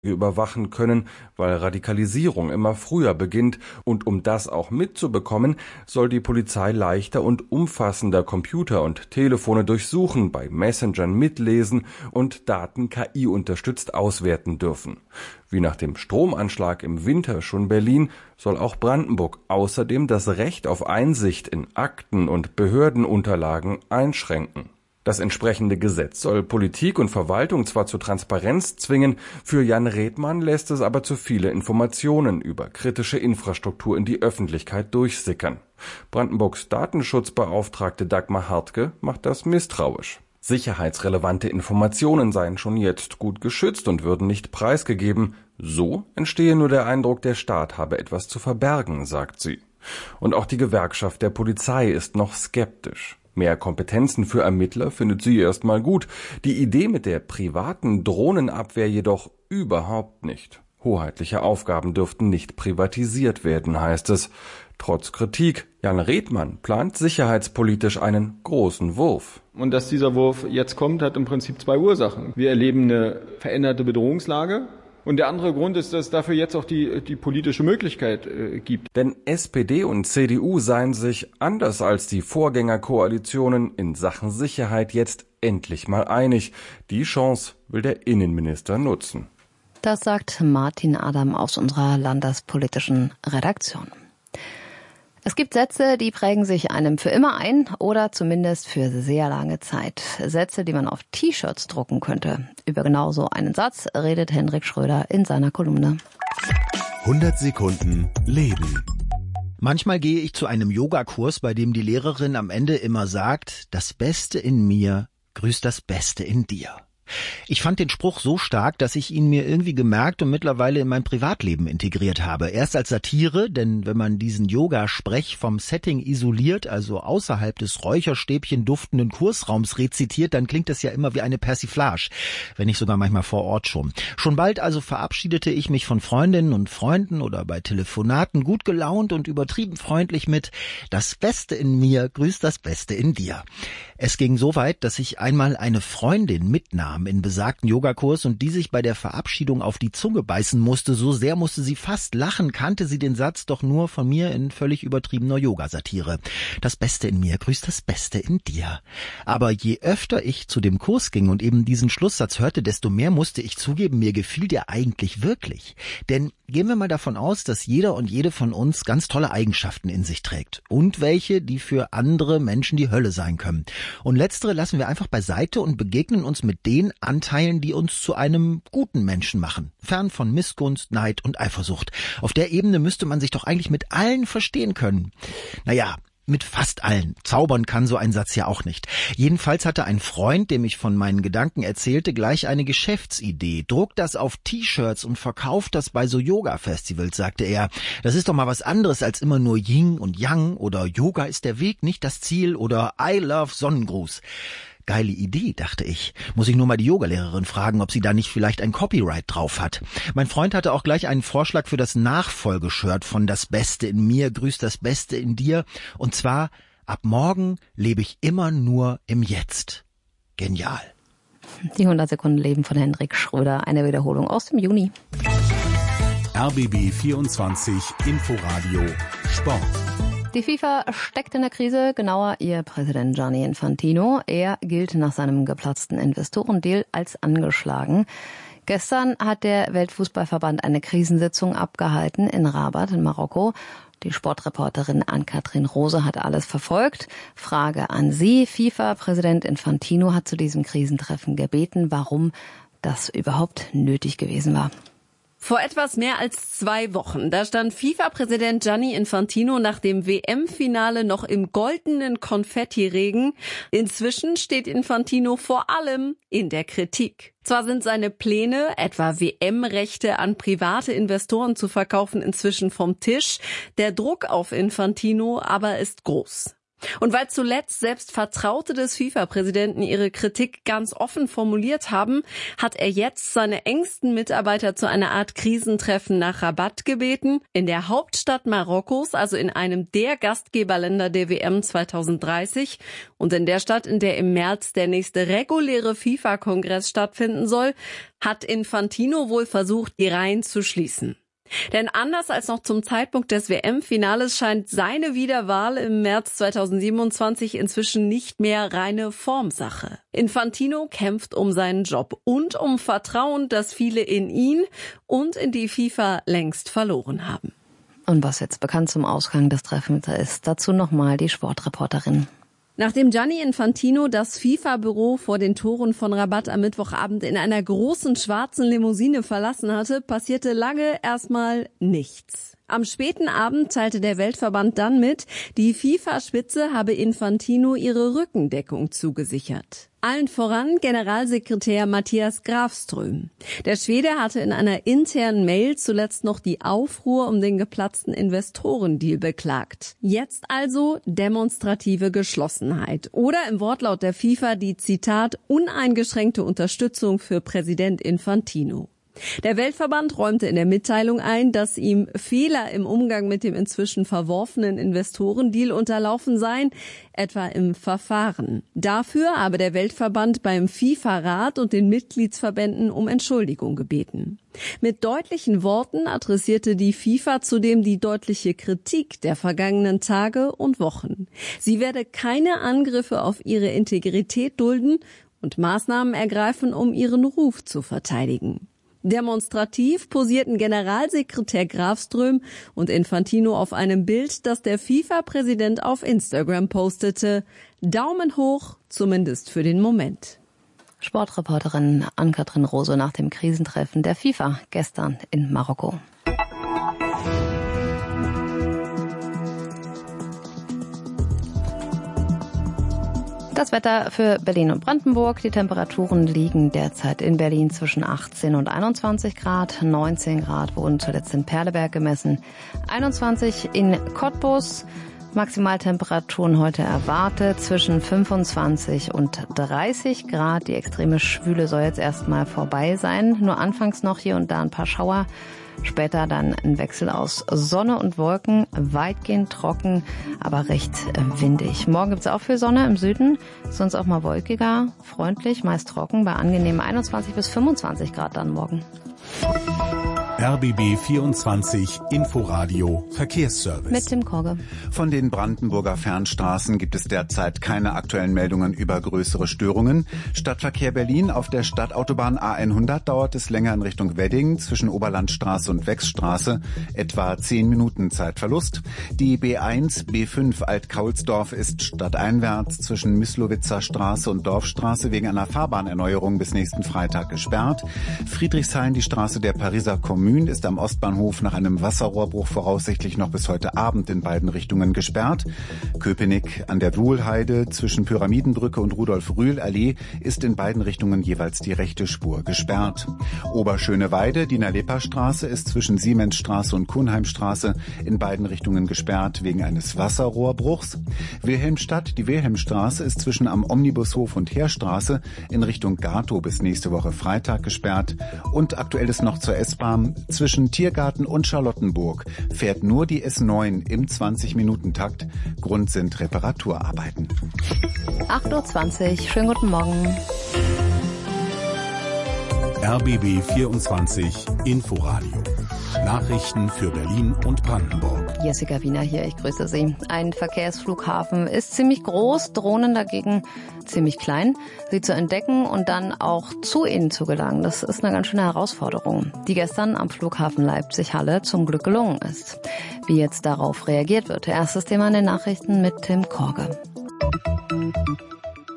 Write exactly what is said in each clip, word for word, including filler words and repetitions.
überwachen können, weil Radikalisierung immer früher beginnt, und um das auch mitzubekommen, soll die Polizei leichter und umfassender Computer und Telefone durchsuchen, bei Messengern mitlesen und Daten K I unterstützt auswerten dürfen. Wie nach dem Stromanschlag im Winter schon Berlin, soll auch Brandenburg außerdem das Recht auf Einsicht in Akten und Behördenunterlagen einschränken. Das entsprechende Gesetz soll Politik und Verwaltung zwar zur Transparenz zwingen, für Jan Redmann lässt es aber zu viele Informationen über kritische Infrastruktur in die Öffentlichkeit durchsickern. Brandenburgs Datenschutzbeauftragte Dagmar Hartke macht das misstrauisch. Sicherheitsrelevante Informationen seien schon jetzt gut geschützt und würden nicht preisgegeben. So entstehe nur der Eindruck, der Staat habe etwas zu verbergen, sagt sie. Und auch die Gewerkschaft der Polizei ist noch skeptisch. Mehr Kompetenzen für Ermittler findet sie erstmal gut, die Idee mit der privaten Drohnenabwehr jedoch überhaupt nicht. Hoheitliche Aufgaben dürften nicht privatisiert werden, heißt es. Trotz Kritik, Jan Redmann plant sicherheitspolitisch einen großen Wurf. Und dass dieser Wurf jetzt kommt, hat im Prinzip zwei Ursachen. Wir erleben eine veränderte Bedrohungslage. Und der andere Grund ist, dass es dafür jetzt auch die, die politische Möglichkeit äh, gibt. Denn S P D und C D U seien sich, anders als die Vorgängerkoalitionen, in Sachen Sicherheit jetzt endlich mal einig. Die Chance will der Innenminister nutzen. Das sagt Martin Adam aus unserer landespolitischen Redaktion. Es gibt Sätze, die prägen sich einem für immer ein oder zumindest für sehr lange Zeit. Sätze, die man auf T-Shirts drucken könnte. Über genau so einen Satz redet Hendrik Schröder in seiner Kolumne. hundert Sekunden Leben. Manchmal gehe ich zu einem Yogakurs, bei dem die Lehrerin am Ende immer sagt, das Beste in mir grüßt das Beste in dir. Ich fand den Spruch so stark, dass ich ihn mir irgendwie gemerkt und mittlerweile in mein Privatleben integriert habe. Erst als Satire, denn wenn man diesen Yoga-Sprech vom Setting isoliert, also außerhalb des Räucherstäbchen duftenden Kursraums rezitiert, dann klingt das ja immer wie eine Persiflage, wenn nicht sogar manchmal vor Ort schon. Schon bald also verabschiedete ich mich von Freundinnen und Freunden oder bei Telefonaten gut gelaunt und übertrieben freundlich mit das Beste in mir grüßt das Beste in dir. Es ging so weit, dass ich einmal eine Freundin mitnahm in besagten Yogakurs und die sich bei der Verabschiedung auf die Zunge beißen musste. So sehr musste sie fast lachen, kannte sie den Satz doch nur von mir in völlig übertriebener Yogasatire. Das Beste in mir grüßt das Beste in dir. Aber je öfter ich zu dem Kurs ging und eben diesen Schlusssatz hörte, desto mehr musste ich zugeben, mir gefiel der eigentlich wirklich. Denn gehen wir mal davon aus, dass jeder und jede von uns ganz tolle Eigenschaften in sich trägt. Und welche, die für andere Menschen die Hölle sein können. Und letztere lassen wir einfach beiseite und begegnen uns mit den Anteilen, die uns zu einem guten Menschen machen. Fern von Missgunst, Neid und Eifersucht. Auf der Ebene müsste man sich doch eigentlich mit allen verstehen können. Naja, mit fast allen. Zaubern kann so ein Satz ja auch nicht. Jedenfalls hatte ein Freund, dem ich von meinen Gedanken erzählte, gleich eine Geschäftsidee. Druckt das auf T-Shirts und verkauft das bei so Yoga-Festivals, sagte er. Das ist doch mal was anderes als immer nur Yin und Yang oder Yoga ist der Weg, nicht das Ziel oder I love Sonnengruß. Geile Idee, dachte ich. Muss ich nur mal die Yogalehrerin fragen, ob sie da nicht vielleicht ein Copyright drauf hat. Mein Freund hatte auch gleich einen Vorschlag für das Nachfolgeshirt von Das Beste in mir grüßt das Beste in dir. Und zwar, ab morgen lebe ich immer nur im Jetzt. Genial. Die hundert Sekunden Leben von Hendrik Schröder. Eine Wiederholung aus dem Juni. R B B vierundzwanzig Inforadio Sport. Die FIFA steckt in der Krise, genauer ihr Präsident Gianni Infantino. Er gilt nach seinem geplatzten Investorendeal als angeschlagen. Gestern hat der Weltfußballverband eine Krisensitzung abgehalten in Rabat in Marokko. Die Sportreporterin Ann-Kathrin Rose hat alles verfolgt. Frage an Sie. FIFA-Präsident Infantino hat zu diesem Krisentreffen gebeten, warum das überhaupt nötig gewesen war. Vor etwas mehr als zwei Wochen, da stand FIFA-Präsident Gianni Infantino nach dem W M-Finale noch im goldenen Konfettiregen. Inzwischen steht Infantino vor allem in der Kritik. Zwar sind seine Pläne, etwa W M-Rechte an private Investoren zu verkaufen, inzwischen vom Tisch. Der Druck auf Infantino aber ist groß. Und weil zuletzt selbst Vertraute des FIFA-Präsidenten ihre Kritik ganz offen formuliert haben, hat er jetzt seine engsten Mitarbeiter zu einer Art Krisentreffen nach Rabat gebeten, in der Hauptstadt Marokkos, also in einem der Gastgeberländer der W M zweitausenddreißig und in der Stadt, in der im März der nächste reguläre FIFA-Kongress stattfinden soll, hat Infantino wohl versucht, die Reihen zu schließen. Denn anders als noch zum Zeitpunkt des W M-Finales scheint seine Wiederwahl im März zweitausendsiebenundzwanzig inzwischen nicht mehr reine Formsache. Infantino kämpft um seinen Job und um Vertrauen, das viele in ihn und in die FIFA längst verloren haben. Und was jetzt bekannt zum Ausgang des Treffens ist, dazu nochmal die Sportreporterin. Nachdem Gianni Infantino das FIFA-Büro vor den Toren von Rabat am Mittwochabend in einer großen schwarzen Limousine verlassen hatte, passierte lange erstmal nichts. Am späten Abend teilte der Weltverband dann mit, die FIFA-Spitze habe Infantino ihre Rückendeckung zugesichert. Allen voran Generalsekretär Mattias Grafström. Der Schwede hatte in einer internen Mail zuletzt noch die Aufruhr um den geplatzten Investorendeal beklagt. Jetzt also demonstrative Geschlossenheit oder im Wortlaut der FIFA die, Zitat, uneingeschränkte Unterstützung für Präsident Infantino. Der Weltverband räumte in der Mitteilung ein, dass ihm Fehler im Umgang mit dem inzwischen verworfenen Investorendeal unterlaufen seien, etwa im Verfahren. Dafür habe der Weltverband beim FIFA-Rat und den Mitgliedsverbänden um Entschuldigung gebeten. Mit deutlichen Worten adressierte die FIFA zudem die deutliche Kritik der vergangenen Tage und Wochen. Sie werde keine Angriffe auf ihre Integrität dulden und Maßnahmen ergreifen, um ihren Ruf zu verteidigen. Demonstrativ posierten Generalsekretär Grafström und Infantino auf einem Bild, das der FIFA-Präsident auf Instagram postete. Daumen hoch, zumindest für den Moment. Sportreporterin Ann-Kathrin Rose nach dem Krisentreffen der FIFA gestern in Marokko. Das Wetter für Berlin und Brandenburg. Die Temperaturen liegen derzeit in Berlin zwischen achtzehn und einundzwanzig Grad. neunzehn Grad wurden zuletzt in Perleberg gemessen. einundzwanzig in Cottbus. Maximaltemperaturen heute erwartet zwischen fünfundzwanzig und dreißig Grad. Die extreme Schwüle soll jetzt erstmal vorbei sein. Nur anfangs noch hier und da ein paar Schauer. Später dann ein Wechsel aus Sonne und Wolken, weitgehend trocken, aber recht windig. Morgen gibt's auch viel Sonne im Süden, sonst auch mal wolkiger, freundlich, meist trocken, bei angenehmen einundzwanzig bis fünfundzwanzig Grad dann morgen. R B B vierundzwanzig Inforadio Verkehrsservice. Mit Tim Korge. Von den Brandenburger Fernstraßen gibt es derzeit keine aktuellen Meldungen über größere Störungen. Stadtverkehr Berlin auf der Stadtautobahn A hundert dauert es länger in Richtung Wedding zwischen Oberlandstraße und Wechsstraße, etwa zehn Minuten Zeitverlust. Die B eins, B fünf Alt-Kaulsdorf ist stadteinwärts zwischen Myslowitzer Straße und Dorfstraße wegen einer Fahrbahnerneuerung bis nächsten Freitag gesperrt. Friedrichshain, die Straße der Pariser Kommune, ist am Ostbahnhof nach einem Wasserrohrbruch voraussichtlich noch bis heute Abend in beiden Richtungen gesperrt. Köpenick an der Wuhlheide zwischen Pyramidenbrücke und Rudolf-Rühl-Allee ist in beiden Richtungen jeweils die rechte Spur gesperrt. Oberschöneweide, Diener-Lepper-Straße ist zwischen Siemensstraße und Kuhnheimstraße in beiden Richtungen gesperrt wegen eines Wasserrohrbruchs. Wilhelmstadt, die Wilhelmstraße ist zwischen am Omnibushof und Heerstraße in Richtung Gatow bis nächste Woche Freitag gesperrt. Und aktuell ist noch zur S-Bahn zwischen Tiergarten und Charlottenburg fährt nur die S neun im zwanzig-Minuten-Takt. Grund sind Reparaturarbeiten. acht Uhr zwanzig, schönen guten Morgen. R B B vierundzwanzig Inforadio. Nachrichten für Berlin und Brandenburg. Jessica Wiener hier, ich grüße Sie. Ein Verkehrsflughafen ist ziemlich groß, Drohnen dagegen ziemlich klein. Sie zu entdecken und dann auch zu ihnen zu gelangen, das ist eine ganz schöne Herausforderung, die gestern am Flughafen Leipzig-Halle zum Glück gelungen ist. Wie jetzt darauf reagiert wird, erstes Thema in den Nachrichten mit Tim Korge.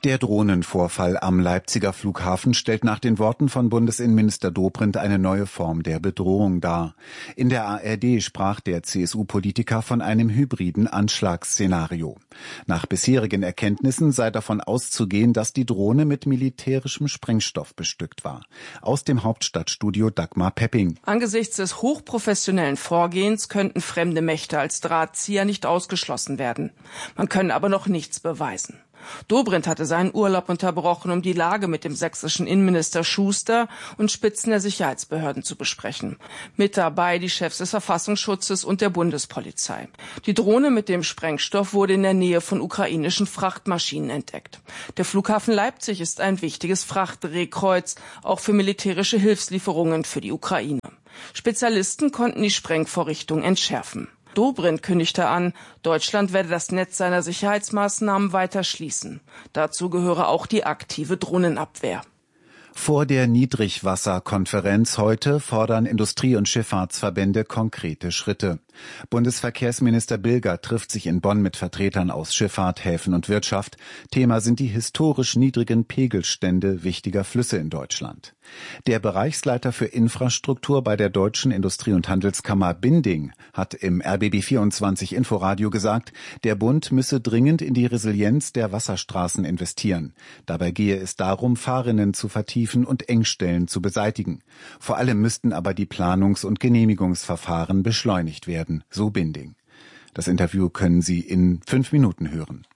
Der Drohnenvorfall am Leipziger Flughafen stellt nach den Worten von Bundesinnenminister Dobrindt eine neue Form der Bedrohung dar. In der A R D sprach der C S U-Politiker von einem hybriden Anschlagsszenario. Nach bisherigen Erkenntnissen sei davon auszugehen, dass die Drohne mit militärischem Sprengstoff bestückt war. Aus dem Hauptstadtstudio Dagmar Pepping. Angesichts des hochprofessionellen Vorgehens könnten fremde Mächte als Drahtzieher nicht ausgeschlossen werden. Man könne aber noch nichts beweisen. Dobrindt hatte seinen Urlaub unterbrochen, um die Lage mit dem sächsischen Innenminister Schuster und Spitzen der Sicherheitsbehörden zu besprechen. Mit dabei die Chefs des Verfassungsschutzes und der Bundespolizei. Die Drohne mit dem Sprengstoff wurde in der Nähe von ukrainischen Frachtmaschinen entdeckt. Der Flughafen Leipzig ist ein wichtiges Frachtdrehkreuz, auch für militärische Hilfslieferungen für die Ukraine. Spezialisten konnten die Sprengvorrichtung entschärfen. Dobrindt kündigte an, Deutschland werde das Netz seiner Sicherheitsmaßnahmen weiter schließen. Dazu gehöre auch die aktive Drohnenabwehr. Vor der Niedrigwasserkonferenz heute fordern Industrie- und Schifffahrtsverbände konkrete Schritte. Bundesverkehrsminister Bilger trifft sich in Bonn mit Vertretern aus Schifffahrt, Häfen und Wirtschaft. Thema sind die historisch niedrigen Pegelstände wichtiger Flüsse in Deutschland. Der Bereichsleiter für Infrastruktur bei der Deutschen Industrie- und Handelskammer Binding hat im R B B vierundzwanzig Inforadio gesagt, der Bund müsse dringend in die Resilienz der Wasserstraßen investieren. Dabei gehe es darum, Fahrrinnen zu vertiefen und Engstellen zu beseitigen. Vor allem müssten aber die Planungs- und Genehmigungsverfahren beschleunigt werden, so Binding. Das Interview können Sie in fünf Minuten hören.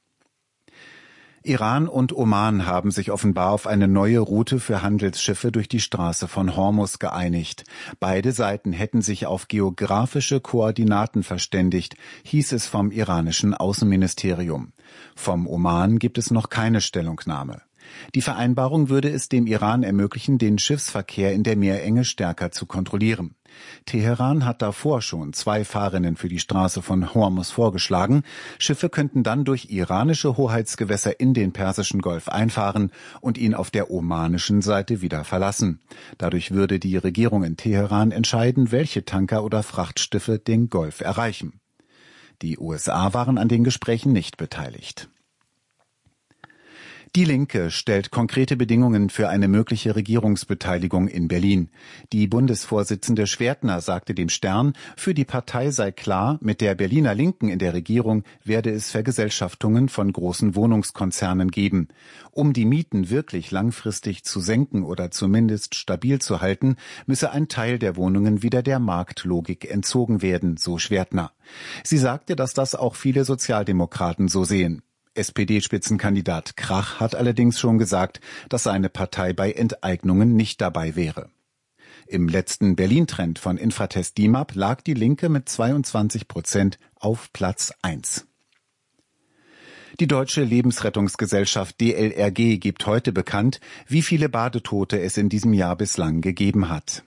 Iran und Oman haben sich offenbar auf eine neue Route für Handelsschiffe durch die Straße von Hormuz geeinigt. Beide Seiten hätten sich auf geografische Koordinaten verständigt, hieß es vom iranischen Außenministerium. Vom Oman gibt es noch keine Stellungnahme. Die Vereinbarung würde es dem Iran ermöglichen, den Schiffsverkehr in der Meerenge stärker zu kontrollieren. Teheran hat davor schon zwei Fahrrinnen für die Straße von Hormuz vorgeschlagen. Schiffe könnten dann durch iranische Hoheitsgewässer in den Persischen Golf einfahren und ihn auf der omanischen Seite wieder verlassen. Dadurch würde die Regierung in Teheran entscheiden, welche Tanker oder Frachtschiffe den Golf erreichen. Die U S A waren an den Gesprächen nicht beteiligt. Die Linke stellt konkrete Bedingungen für eine mögliche Regierungsbeteiligung in Berlin. Die Bundesvorsitzende Schwertner sagte dem Stern, für die Partei sei klar, mit der Berliner Linken in der Regierung werde es Vergesellschaftungen von großen Wohnungskonzernen geben. Um die Mieten wirklich langfristig zu senken oder zumindest stabil zu halten, müsse ein Teil der Wohnungen wieder der Marktlogik entzogen werden, so Schwertner. Sie sagte, dass das auch viele Sozialdemokraten so sehen. S P D-Spitzenkandidat Krach hat allerdings schon gesagt, dass seine Partei bei Enteignungen nicht dabei wäre. Im letzten Berlin-Trend von Infratest D I M A P lag die Linke mit zweiundzwanzig Prozent auf Platz eins. Die Deutsche Lebensrettungsgesellschaft D L R G gibt heute bekannt, wie viele Badetote es in diesem Jahr bislang gegeben hat.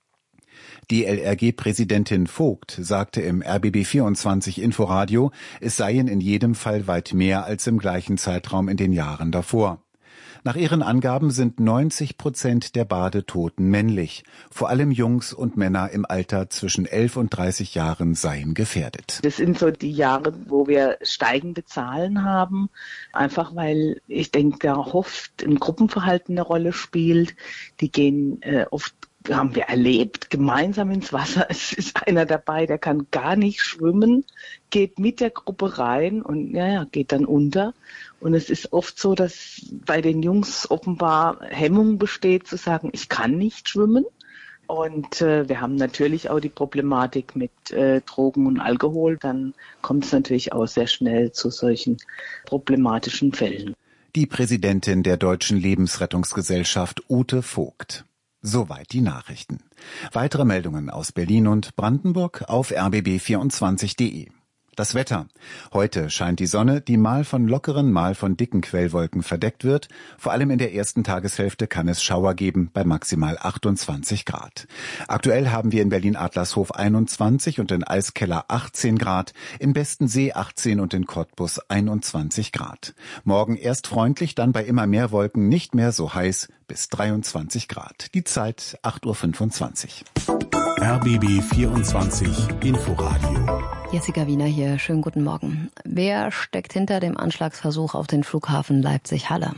D L R G-Präsidentin Vogt sagte im R B B vierundzwanzig Inforadio, es seien in jedem Fall weit mehr als im gleichen Zeitraum in den Jahren davor. Nach ihren Angaben sind neunzig Prozent der Badetoten männlich. Vor allem Jungs und Männer im Alter zwischen elf und dreißig Jahren seien gefährdet. Das sind so die Jahre, wo wir steigende Zahlen haben. Einfach weil, ich denke, da oft ein Gruppenverhalten eine Rolle spielt. Die gehen äh, oft haben wir erlebt, gemeinsam ins Wasser. Es ist einer dabei, der kann gar nicht schwimmen, geht mit der Gruppe rein und ja, ja, geht dann unter. Und es ist oft so, dass bei den Jungs offenbar Hemmung besteht, zu sagen, ich kann nicht schwimmen. Und äh, wir haben natürlich auch die Problematik mit äh, Drogen und Alkohol. Dann kommt es natürlich auch sehr schnell zu solchen problematischen Fällen. Die Präsidentin der Deutschen Lebensrettungsgesellschaft, Ute Vogt. Soweit die Nachrichten. Weitere Meldungen aus Berlin und Brandenburg auf r b b vierundzwanzig punkt de. Das Wetter. Heute scheint die Sonne, die mal von lockeren, mal von dicken Quellwolken verdeckt wird. Vor allem in der ersten Tageshälfte kann es Schauer geben bei maximal achtundzwanzig Grad. Aktuell haben wir in Berlin-Adlershof einundzwanzig und in Eiskeller achtzehn Grad, in Bestensee achtzehn und in Cottbus einundzwanzig Grad. Morgen erst freundlich, dann bei immer mehr Wolken nicht mehr so heiß bis dreiundzwanzig Grad. Die Zeit acht Uhr fünfundzwanzig. R B B vierundzwanzig Inforadio Jessica Wiener hier, schönen guten Morgen. Wer steckt hinter dem Anschlagsversuch auf den Flughafen Leipzig-Halle?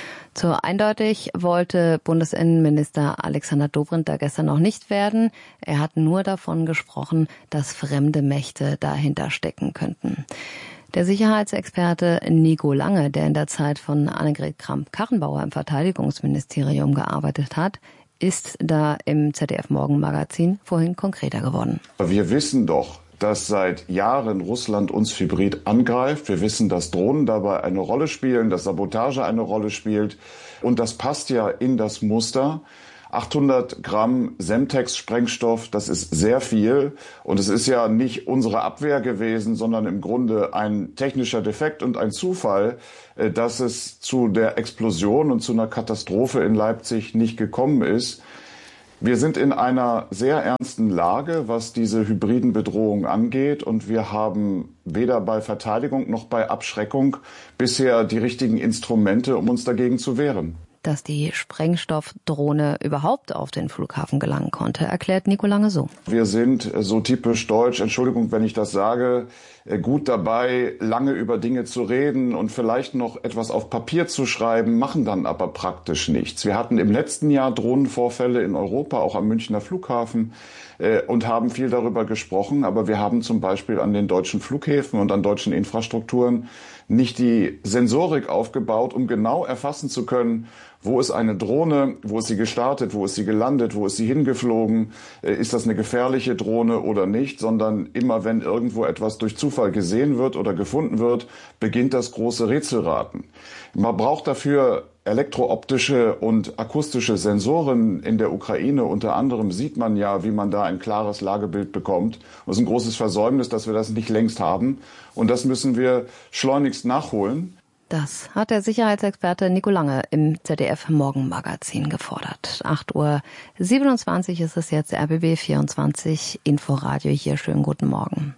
Zu eindeutig wollte Bundesinnenminister Alexander Dobrindt da gestern noch nicht werden. Er hat nur davon gesprochen, dass fremde Mächte dahinter stecken könnten. Der Sicherheitsexperte Nico Lange, der in der Zeit von Annegret Kramp-Karrenbauer im Verteidigungsministerium gearbeitet hat, ist da im Z D F-Morgenmagazin vorhin konkreter geworden. Wir wissen doch, dass seit Jahren Russland uns hybrid angreift. Wir wissen, dass Drohnen dabei eine Rolle spielen, dass Sabotage eine Rolle spielt. Und das passt ja in das Muster. achthundert Gramm Semtex-Sprengstoff, das ist sehr viel. Und es ist ja nicht unsere Abwehr gewesen, sondern im Grunde ein technischer Defekt und ein Zufall, dass es zu der Explosion und zu einer Katastrophe in Leipzig nicht gekommen ist. Wir sind in einer sehr ernsten Lage, was diese hybriden Bedrohungen angeht. Und wir haben weder bei Verteidigung noch bei Abschreckung bisher die richtigen Instrumente, um uns dagegen zu wehren. Dass die Sprengstoffdrohne überhaupt auf den Flughafen gelangen konnte, erklärt Nico Lange so. Wir sind so typisch deutsch, Entschuldigung, wenn ich das sage, gut dabei, lange über Dinge zu reden und vielleicht noch etwas auf Papier zu schreiben, machen dann aber praktisch nichts. Wir hatten im letzten Jahr Drohnenvorfälle in Europa, auch am Münchner Flughafen, und haben viel darüber gesprochen. Aber wir haben zum Beispiel an den deutschen Flughäfen und an deutschen Infrastrukturen nicht die Sensorik aufgebaut, um genau erfassen zu können, wo ist eine Drohne, wo ist sie gestartet, wo ist sie gelandet, wo ist sie hingeflogen, ist das eine gefährliche Drohne oder nicht, sondern immer wenn irgendwo etwas durch Zufall gesehen wird oder gefunden wird, beginnt das große Rätselraten. Man braucht dafür elektrooptische und akustische Sensoren. In der Ukraine unter anderem sieht man ja, wie man da ein klares Lagebild bekommt. Und es ist ein großes Versäumnis, dass wir das nicht längst haben. Und das müssen wir schleunigst nachholen. Das hat der Sicherheitsexperte Nico Lange im Z D F-Morgenmagazin gefordert. acht Uhr siebenundzwanzig ist es jetzt, R B B vierundzwanzig, Inforadio hier. Schönen guten Morgen.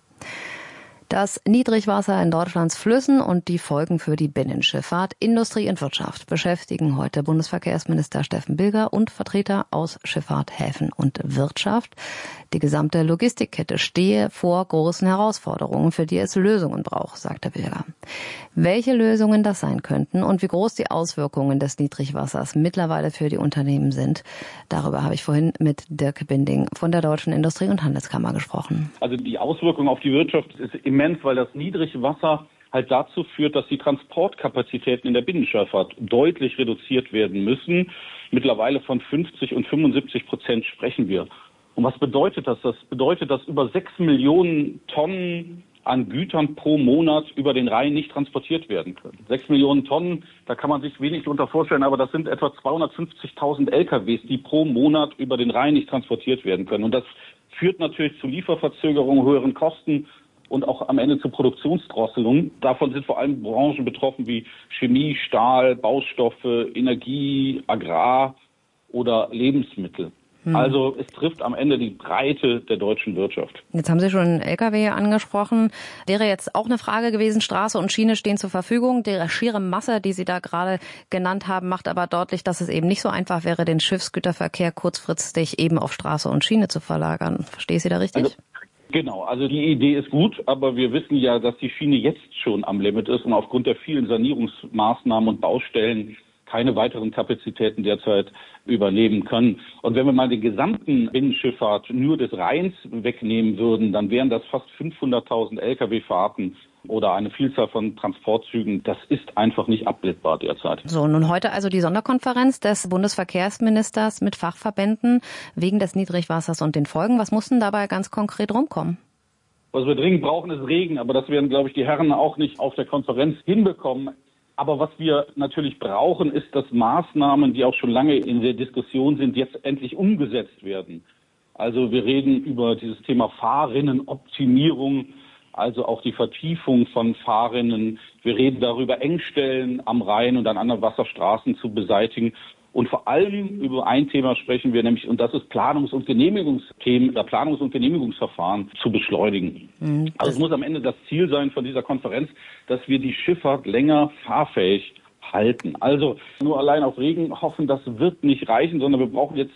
Das Niedrigwasser in Deutschlands Flüssen und die Folgen für die Binnenschifffahrt, Industrie und Wirtschaft beschäftigen heute Bundesverkehrsminister Steffen Bilger und Vertreter aus Schifffahrt, Häfen und Wirtschaft. Die gesamte Logistikkette stehe vor großen Herausforderungen, für die es Lösungen braucht, sagte Bilger. Welche Lösungen das sein könnten und wie groß die Auswirkungen des Niedrigwassers mittlerweile für die Unternehmen sind, darüber habe ich vorhin mit Dirk Binding von der Deutschen Industrie- und Handelskammer gesprochen. Also die Auswirkung auf die Wirtschaft ist immens, weil das Niedrigwasser halt dazu führt, dass die Transportkapazitäten in der Binnenschifffahrt deutlich reduziert werden müssen. Mittlerweile von fünfzig und fünfundsiebzig Prozent sprechen wir. Und was bedeutet das? Das bedeutet, dass über sechs Millionen Tonnen an Gütern pro Monat über den Rhein nicht transportiert werden können. Sechs Millionen Tonnen, da kann man sich wenig darunter vorstellen, aber das sind etwa zweihundertfünfzigtausend L K Ws, die pro Monat über den Rhein nicht transportiert werden können. Und das führt natürlich zu Lieferverzögerungen, höheren Kosten und auch am Ende zu Produktionsdrosselungen. Davon sind vor allem Branchen betroffen wie Chemie, Stahl, Baustoffe, Energie, Agrar oder Lebensmittel. Also es trifft am Ende die Breite der deutschen Wirtschaft. Jetzt haben Sie schon L K W angesprochen. Wäre jetzt auch eine Frage gewesen, Straße und Schiene stehen zur Verfügung. Die schiere Masse, die Sie da gerade genannt haben, macht aber deutlich, dass es eben nicht so einfach wäre, den Schiffsgüterverkehr kurzfristig eben auf Straße und Schiene zu verlagern. Verstehe ich Sie da richtig? Also, genau, also die Idee ist gut, aber wir wissen ja, dass die Schiene jetzt schon am Limit ist und aufgrund der vielen Sanierungsmaßnahmen und Baustellen keine weiteren Kapazitäten derzeit übernehmen können. Und wenn wir mal den gesamten Binnenschifffahrt nur des Rheins wegnehmen würden, dann wären das fast fünfhunderttausend L K W-Fahrten oder eine Vielzahl von Transportzügen. Das ist einfach nicht abbildbar derzeit. So, nun heute also die Sonderkonferenz des Bundesverkehrsministers mit Fachverbänden wegen des Niedrigwassers und den Folgen. Was muss denn dabei ganz konkret rumkommen? Was wir dringend brauchen, ist Regen. Aber das werden, glaube ich, die Herren auch nicht auf der Konferenz hinbekommen. Aber was wir natürlich brauchen, ist, dass Maßnahmen, die auch schon lange in der Diskussion sind, jetzt endlich umgesetzt werden. Also wir reden über dieses Thema Fahrrinnenoptimierung, also auch die Vertiefung von Fahrrinnen. Wir reden darüber, Engstellen am Rhein und an anderen Wasserstraßen zu beseitigen. Und vor allem über ein Thema sprechen wir nämlich, und das ist Planungs- und Genehmigungsthemen, oder Planungs- und Genehmigungsverfahren zu beschleunigen. Mhm. Also es muss am Ende das Ziel sein von dieser Konferenz, dass wir die Schifffahrt länger fahrfähig halten. Also nur allein auf Regen hoffen, das wird nicht reichen, sondern wir brauchen jetzt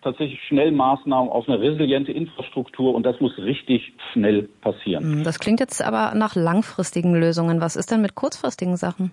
tatsächlich schnell Maßnahmen auf eine resiliente Infrastruktur und das muss richtig schnell passieren. Das klingt jetzt aber nach langfristigen Lösungen. Was ist denn mit kurzfristigen Sachen?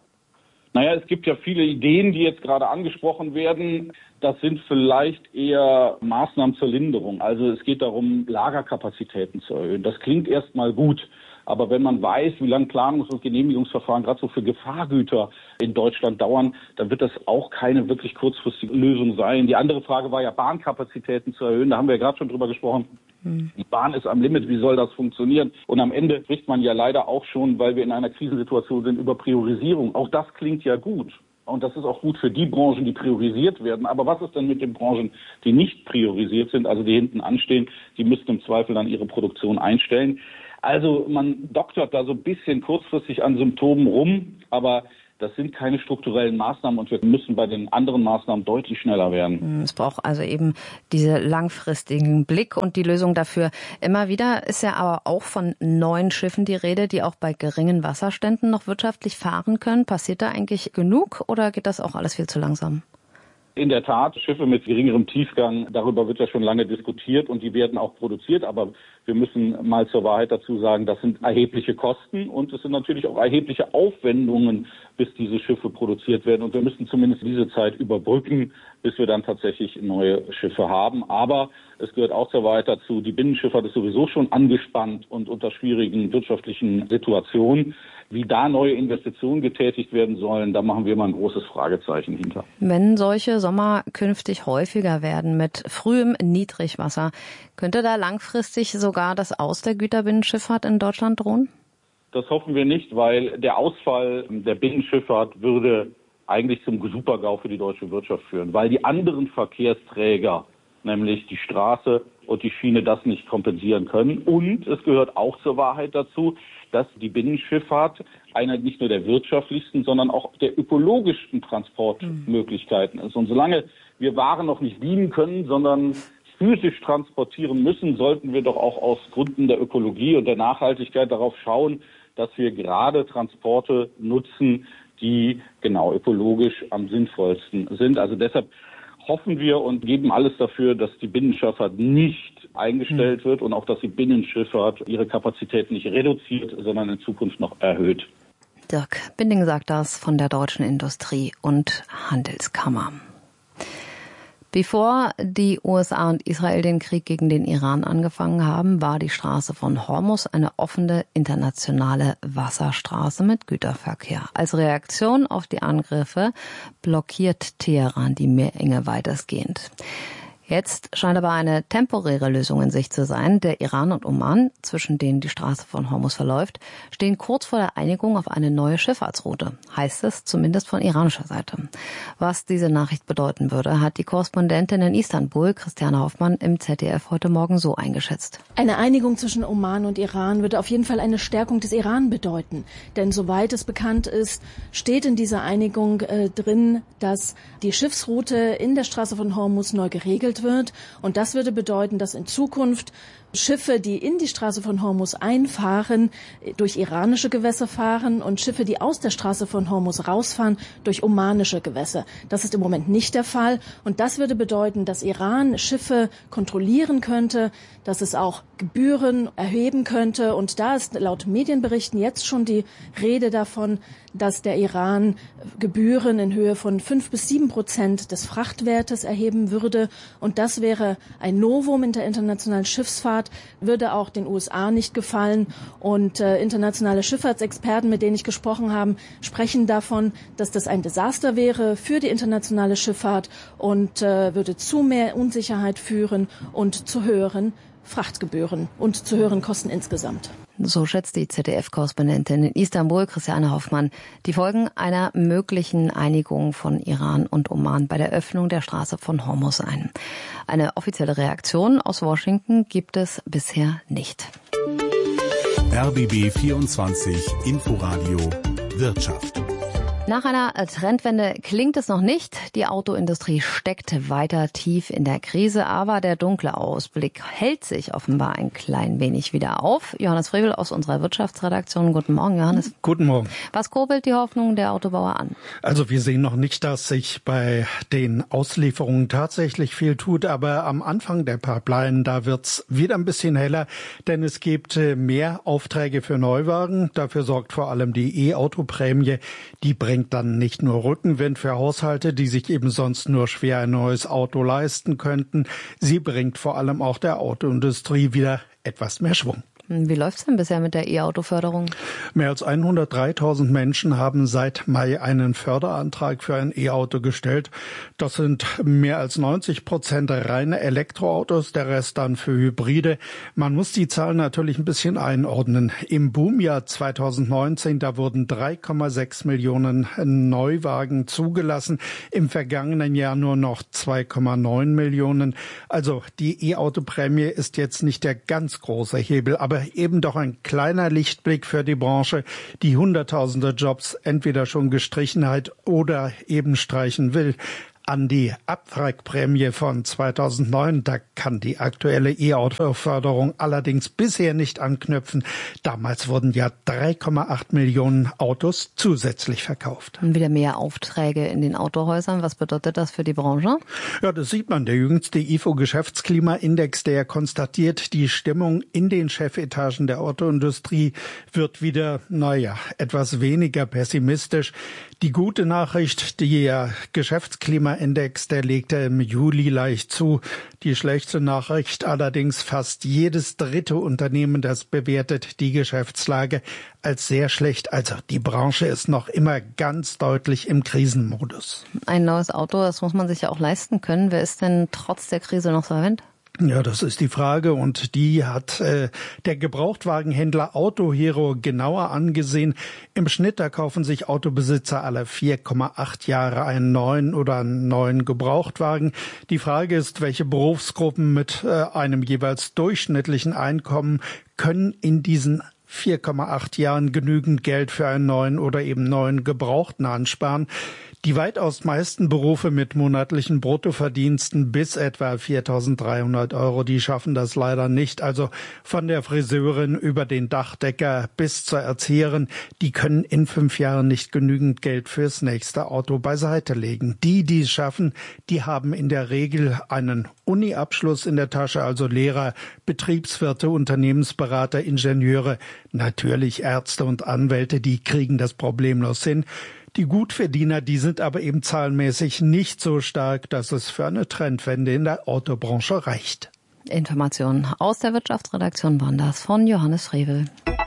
Naja, es gibt ja viele Ideen, die jetzt gerade angesprochen werden. Das sind vielleicht eher Maßnahmen zur Linderung. Also es geht darum, Lagerkapazitäten zu erhöhen. Das klingt erstmal gut. Aber wenn man weiß, wie lange Planungs- und Genehmigungsverfahren gerade so für Gefahrgüter in Deutschland dauern, dann wird das auch keine wirklich kurzfristige Lösung sein. Die andere Frage war ja, Bahnkapazitäten zu erhöhen. Da haben wir ja gerade schon drüber gesprochen. Hm. Die Bahn ist am Limit. Wie soll das funktionieren? Und am Ende spricht man ja leider auch schon, weil wir in einer Krisensituation sind, über Priorisierung. Auch das klingt ja gut. Und das ist auch gut für die Branchen, die priorisiert werden. Aber was ist denn mit den Branchen, die nicht priorisiert sind, also die hinten anstehen? Die müssten im Zweifel dann ihre Produktion einstellen. Also man doktert da so ein bisschen kurzfristig an Symptomen rum, aber das sind keine strukturellen Maßnahmen und wir müssen bei den anderen Maßnahmen deutlich schneller werden. Es braucht also eben diese langfristigen Blick und die Lösung dafür. Immer wieder ist ja aber auch von neuen Schiffen die Rede, die auch bei geringen Wasserständen noch wirtschaftlich fahren können. Passiert da eigentlich genug oder geht das auch alles viel zu langsam? In der Tat, Schiffe mit geringerem Tiefgang, darüber wird ja schon lange diskutiert und die werden auch produziert. Aber wir müssen mal zur Wahrheit dazu sagen, das sind erhebliche Kosten und es sind natürlich auch erhebliche Aufwendungen, bis diese Schiffe produziert werden. Und wir müssen zumindest diese Zeit überbrücken, bis wir dann tatsächlich neue Schiffe haben. Aber es gehört auch zur Wahrheit dazu, die Binnenschifffahrt ist sowieso schon angespannt und unter schwierigen wirtschaftlichen Situationen. Wie da neue Investitionen getätigt werden sollen, da machen wir mal ein großes Fragezeichen hinter. Wenn solche Sommer künftig häufiger werden mit frühem Niedrigwasser, könnte da langfristig sogar das Aus der Güterbinnenschifffahrt in Deutschland drohen? Das hoffen wir nicht, weil der Ausfall der Binnenschifffahrt würde eigentlich zum Super-GAU für die deutsche Wirtschaft führen, weil die anderen Verkehrsträger, nämlich die Straße und die Schiene, das nicht kompensieren können. Und es gehört auch zur Wahrheit dazu, dass die Binnenschifffahrt eine nicht nur der wirtschaftlichsten, sondern auch der ökologischsten Transportmöglichkeiten ist. Und solange wir Waren noch nicht beamen können, sondern physisch transportieren müssen, sollten wir doch auch aus Gründen der Ökologie und der Nachhaltigkeit darauf schauen, dass wir gerade Transporte nutzen, die genau ökologisch am sinnvollsten sind. Also deshalb hoffen wir und geben alles dafür, dass die Binnenschifffahrt nicht eingestellt wird und auch, dass die Binnenschifffahrt ihre Kapazität nicht reduziert, sondern in Zukunft noch erhöht. Dirk Binding sagt das von der Deutschen Industrie- und Handelskammer. Bevor die U S A und Israel den Krieg gegen den Iran angefangen haben, war die Straße von Hormuz eine offene internationale Wasserstraße mit Güterverkehr. Als Reaktion auf die Angriffe blockiert Teheran die Meerenge weitestgehend. Jetzt scheint aber eine temporäre Lösung in Sicht zu sein. Der Iran und Oman, zwischen denen die Straße von Hormuz verläuft, stehen kurz vor der Einigung auf eine neue Schifffahrtsroute, heißt es zumindest von iranischer Seite. Was diese Nachricht bedeuten würde, hat die Korrespondentin in Istanbul, Christiane Hoffmann, im Z D F heute Morgen so eingeschätzt. Eine Einigung zwischen Oman und Iran würde auf jeden Fall eine Stärkung des Iran bedeuten. Denn soweit es bekannt ist, steht in dieser Einigung äh, drin, dass die Schiffsroute in der Straße von Hormuz neu geregelt wird. Und das würde bedeuten, dass in Zukunft Schiffe, die in die Straße von Hormuz einfahren, durch iranische Gewässer fahren und Schiffe, die aus der Straße von Hormuz rausfahren, durch omanische Gewässer. Das ist im Moment nicht der Fall. Und das würde bedeuten, dass Iran Schiffe kontrollieren könnte, dass es auch Gebühren erheben könnte. Und da ist laut Medienberichten jetzt schon die Rede davon, dass der Iran Gebühren in Höhe von fünf bis sieben Prozent des Frachtwertes erheben würde. Und das wäre ein Novum in der internationalen Schiffsfahrt, würde auch den U S A nicht gefallen. Und äh, internationale Schifffahrtsexperten, mit denen ich gesprochen habe, sprechen davon, dass das ein Desaster wäre für die internationale Schifffahrt und äh, würde zu mehr Unsicherheit führen und zu höheren Frachtgebühren und zu höheren Kosten insgesamt. So schätzt die Z D F-Korrespondentin in Istanbul, Christiane Hoffmann, die Folgen einer möglichen Einigung von Iran und Oman bei der Öffnung der Straße von Hormuz ein. Eine offizielle Reaktion aus Washington gibt es bisher nicht. R B B vierundzwanzig Inforadio Wirtschaft. Nach einer Trendwende klingt es noch nicht. Die Autoindustrie steckt weiter tief in der Krise, aber der dunkle Ausblick hält sich offenbar ein klein wenig wieder auf. Johannes Frevel aus unserer Wirtschaftsredaktion. Guten Morgen, Johannes. Guten Morgen. Was kurbelt die Hoffnung der Autobauer an? Also wir sehen noch nicht, dass sich bei den Auslieferungen tatsächlich viel tut, aber am Anfang der Pipeline, da wird's wieder ein bisschen heller, denn es gibt mehr Aufträge für Neuwagen. Dafür sorgt vor allem die E-Auto-Prämie. Die bringt dann nicht nur Rückenwind für Haushalte, die sich eben sonst nur schwer ein neues Auto leisten könnten. Sie bringt vor allem auch der Autoindustrie wieder etwas mehr Schwung. Wie läuft's denn bisher mit der E-Auto-Förderung? Mehr als hundertdreitausend Menschen haben seit Mai einen Förderantrag für ein E-Auto gestellt. Das sind mehr als neunzig Prozent reine Elektroautos, der Rest dann für Hybride. Man muss die Zahlen natürlich ein bisschen einordnen. Im Boomjahr zweitausendneunzehn, da wurden drei Komma sechs Millionen Neuwagen zugelassen. Im vergangenen Jahr nur noch zwei Komma neun Millionen. Also die E-Auto-Prämie ist jetzt nicht der ganz große Hebel, aber eben doch ein kleiner Lichtblick für die Branche, die hunderttausende Jobs entweder schon gestrichen hat oder eben streichen will. An die Abwrackprämie von zweitausendneun, da kann die aktuelle E-Auto-Förderung allerdings bisher nicht anknüpfen. Damals wurden ja drei Komma acht Millionen Autos zusätzlich verkauft. Und wieder mehr Aufträge in den Autohäusern. Was bedeutet das für die Branche? Ja, das sieht man. Der jüngste I F O-Geschäftsklimaindex, der konstatiert, die Stimmung in den Chefetagen der Autoindustrie wird wieder, naja, etwas weniger pessimistisch. Die gute Nachricht, der Geschäftsklimaindex, der legte im Juli leicht zu. Die schlechte Nachricht allerdings, fast jedes dritte Unternehmen, das bewertet die Geschäftslage als sehr schlecht. Also die Branche ist noch immer ganz deutlich im Krisenmodus. Ein neues Auto, das muss man sich ja auch leisten können. Wer ist denn trotz der Krise noch solvent? Ja, das ist die Frage und die hat äh, der Gebrauchtwagenhändler Autohero genauer angesehen. Im Schnitt, da kaufen sich Autobesitzer alle vier Komma acht Jahre einen neuen oder einen neuen Gebrauchtwagen. Die Frage ist, welche Berufsgruppen mit äh, einem jeweils durchschnittlichen Einkommen können in diesen vier Komma acht Jahren genügend Geld für einen neuen oder eben neuen Gebrauchten ansparen. Die weitaus meisten Berufe mit monatlichen Bruttoverdiensten bis etwa viertausenddreihundert Euro, die schaffen das leider nicht. Also von der Friseurin über den Dachdecker bis zur Erzieherin, die können in fünf Jahren nicht genügend Geld fürs nächste Auto beiseite legen. Die, die es schaffen, die haben in der Regel einen Uni-Abschluss in der Tasche, also Lehrer, Betriebswirte, Unternehmensberater, Ingenieure, natürlich Ärzte und Anwälte, die kriegen das problemlos hin. Die Gutverdiener, die sind aber eben zahlenmäßig nicht so stark, dass es für eine Trendwende in der Autobranche reicht. Informationen aus der Wirtschaftsredaktion waren das von Johannes Frevel.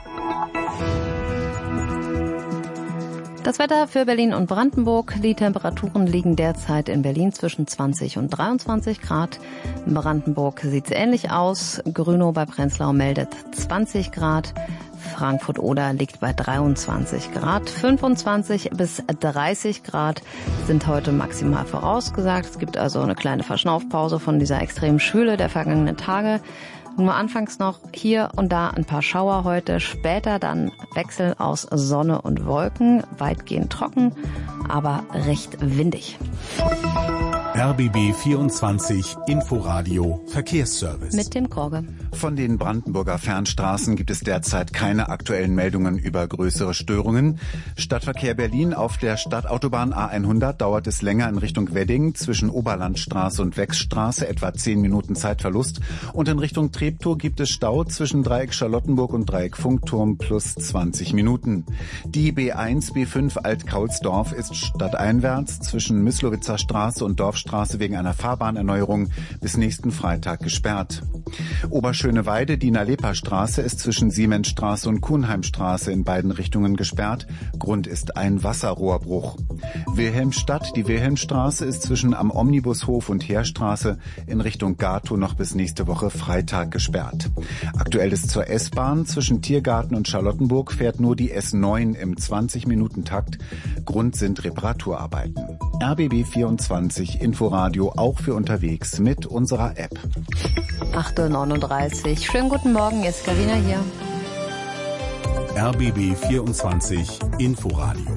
Das Wetter für Berlin und Brandenburg. Die Temperaturen liegen derzeit in Berlin zwischen zwanzig und dreiundzwanzig Grad. In Brandenburg sieht es ähnlich aus. Grünow bei Prenzlau meldet zwanzig Grad. Frankfurt-Oder liegt bei dreiundzwanzig Grad. fünfundzwanzig bis dreißig Grad sind heute maximal vorausgesagt. Es gibt also eine kleine Verschnaufpause von dieser extremen Schwüle der vergangenen Tage. Nur anfangs noch hier und da ein paar Schauer heute, später dann Wechsel aus Sonne und Wolken, weitgehend trocken, aber recht windig. R B B vierundzwanzig Inforadio Verkehrsservice. Mit dem Korge. Von den Brandenburger Fernstraßen gibt es derzeit keine aktuellen Meldungen über größere Störungen. Stadtverkehr Berlin auf der Stadtautobahn A hundert dauert es länger in Richtung Wedding zwischen Oberlandstraße und Wechsstraße, etwa zehn Minuten Zeitverlust. Und in Richtung Treptow gibt es Stau zwischen Dreieck Charlottenburg und Dreieck Funkturm plus zwanzig Minuten. Die B eins B fünf Alt-Kaulsdorf ist stadteinwärts zwischen Myslowitzer Straße und Dorfstraße wegen einer Fahrbahnerneuerung bis nächsten Freitag gesperrt. Oberschöneweide, Diener-Leper-Straße ist zwischen Siemensstraße und Kuhnheimstraße in beiden Richtungen gesperrt. Grund ist ein Wasserrohrbruch. Wilhelmstadt, die Wilhelmstraße ist zwischen am Omnibushof und Heerstraße in Richtung Gatow noch bis nächste Woche Freitag gesperrt. Aktuell ist zur S-Bahn zwischen Tiergarten und Charlottenburg fährt nur die S neun im zwanzig-Minuten-Takt. Grund sind Reparaturarbeiten. R B B vierundzwanzig Inforadio auch für unterwegs mit unserer App. acht Uhr neununddreißig. Schönen guten Morgen, ist Karina hier. R B B vierundzwanzig Inforadio.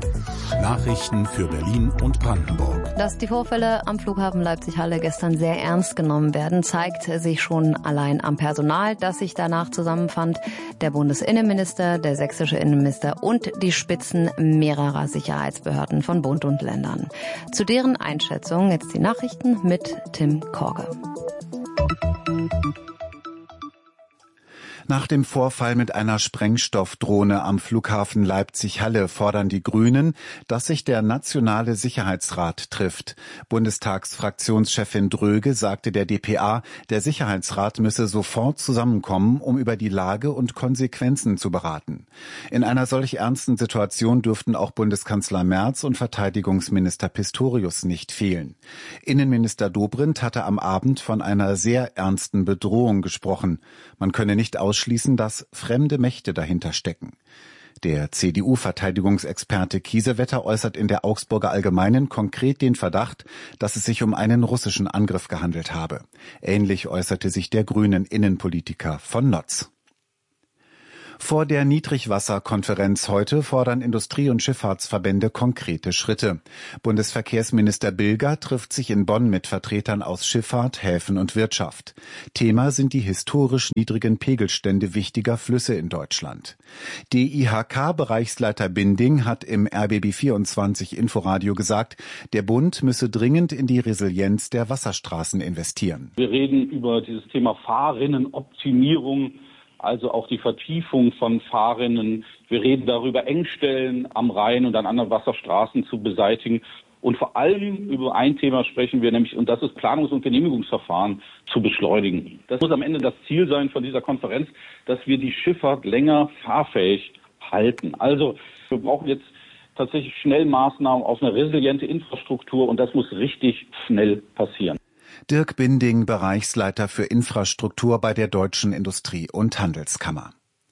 Nachrichten für Berlin und Brandenburg. Dass die Vorfälle am Flughafen Leipzig-Halle gestern sehr ernst genommen werden, zeigt sich schon allein am Personal, das sich danach zusammenfand. Der Bundesinnenminister, der sächsische Innenminister und die Spitzen mehrerer Sicherheitsbehörden von Bund und Ländern. Zu deren Einschätzung jetzt die Nachrichten mit Tim Korge. Nach dem Vorfall mit einer Sprengstoffdrohne am Flughafen Leipzig-Halle fordern die Grünen, dass sich der Nationale Sicherheitsrat trifft. Bundestagsfraktionschefin Dröge sagte der d p a, der Sicherheitsrat müsse sofort zusammenkommen, um über die Lage und Konsequenzen zu beraten. In einer solch ernsten Situation dürften auch Bundeskanzler Merz und Verteidigungsminister Pistorius nicht fehlen. Innenminister Dobrindt hatte am Abend von einer sehr ernsten Bedrohung gesprochen. Man könne nicht ausschließen, schließen, dass fremde Mächte dahinter stecken. Der C D U-Verteidigungsexperte Kiesewetter äußert in der Augsburger Allgemeinen konkret den Verdacht, dass es sich um einen russischen Angriff gehandelt habe. Ähnlich äußerte sich der grünen Innenpolitiker von Notz. Vor der Niedrigwasserkonferenz heute fordern Industrie- und Schifffahrtsverbände konkrete Schritte. Bundesverkehrsminister Bilger trifft sich in Bonn mit Vertretern aus Schifffahrt, Häfen und Wirtschaft. Thema sind die historisch niedrigen Pegelstände wichtiger Flüsse in Deutschland. D I H K-Bereichsleiter Binding hat im R B B vierundzwanzig Inforadio gesagt, der Bund müsse dringend in die Resilienz der Wasserstraßen investieren. Wir reden über dieses Thema Fahrrinnenoptimierung, also auch die Vertiefung von Fahrrinnen. Wir reden darüber, Engstellen am Rhein und an anderen Wasserstraßen zu beseitigen. Und vor allem über ein Thema sprechen wir nämlich, und das ist Planungs- und Genehmigungsverfahren zu beschleunigen. Das muss am Ende das Ziel sein von dieser Konferenz, dass wir die Schifffahrt länger fahrfähig halten. Also wir brauchen jetzt tatsächlich schnell Maßnahmen auf eine resiliente Infrastruktur und das muss richtig schnell passieren. Dirk Binding, Bereichsleiter für Infrastruktur bei der Deutschen Industrie- und Handelskammer.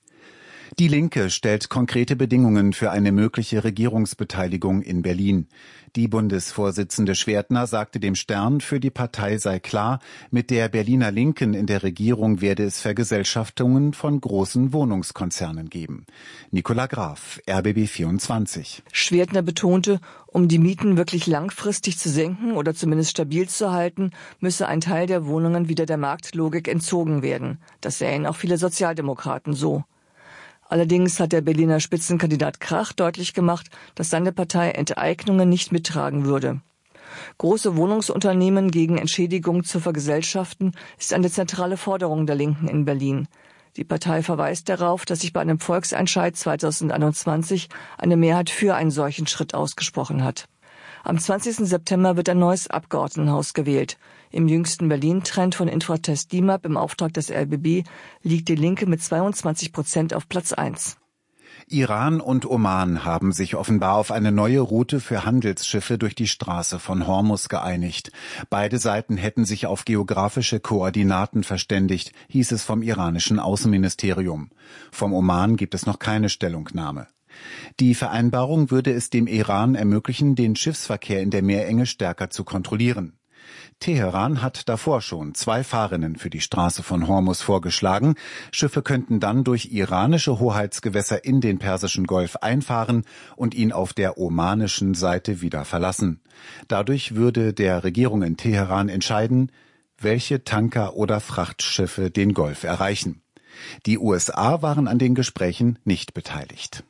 Die Linke stellt konkrete Bedingungen für eine mögliche Regierungsbeteiligung in Berlin. Die Bundesvorsitzende Schwertner sagte dem Stern, für die Partei sei klar, mit der Berliner Linken in der Regierung werde es Vergesellschaftungen von großen Wohnungskonzernen geben. Nicola Graf, R B B vierundzwanzig. Schwertner betonte, um die Mieten wirklich langfristig zu senken oder zumindest stabil zu halten, müsse ein Teil der Wohnungen wieder der Marktlogik entzogen werden. Das sähen auch viele Sozialdemokraten so. Allerdings hat der Berliner Spitzenkandidat Krach deutlich gemacht, dass seine Partei Enteignungen nicht mittragen würde. Große Wohnungsunternehmen gegen Entschädigung zu vergesellschaften, ist eine zentrale Forderung der Linken in Berlin. Die Partei verweist darauf, dass sich bei einem Volksentscheid zweitausendeinundzwanzig eine Mehrheit für einen solchen Schritt ausgesprochen hat. Am zwanzigsten September wird ein neues Abgeordnetenhaus gewählt. Im jüngsten Berlin-Trend von Infratest D I M A P im Auftrag des R B B liegt die Linke mit zweiundzwanzig Prozent auf Platz eins. Iran und Oman haben sich offenbar auf eine neue Route für Handelsschiffe durch die Straße von Hormuz geeinigt. Beide Seiten hätten sich auf geografische Koordinaten verständigt, hieß es vom iranischen Außenministerium. Vom Oman gibt es noch keine Stellungnahme. Die Vereinbarung würde es dem Iran ermöglichen, den Schiffsverkehr in der Meerenge stärker zu kontrollieren. Teheran hat davor schon zwei Fahrrinnen für die Straße von Hormuz vorgeschlagen. Schiffe könnten dann durch iranische Hoheitsgewässer in den Persischen Golf einfahren und ihn auf der omanischen Seite wieder verlassen. Dadurch würde der Regierung in Teheran entscheiden, welche Tanker oder Frachtschiffe den Golf erreichen. Die U S A waren an den Gesprächen nicht beteiligt.